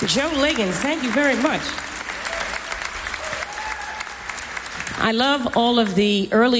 Joe Liggins, thank you very much. I love all of the early